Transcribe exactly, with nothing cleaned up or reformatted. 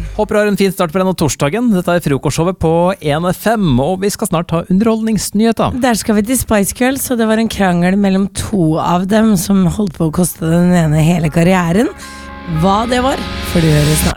Håper du har en fin start på denne torsdagen. Dette er frokostshowet på en F M, og vi skal snart ha underholdningsnyheter. Der skal vi til Spice Girls, og det var en krangel mellom to av dem som holdt på å koste den ene hele karrieren. Hva det var, får du høre snart.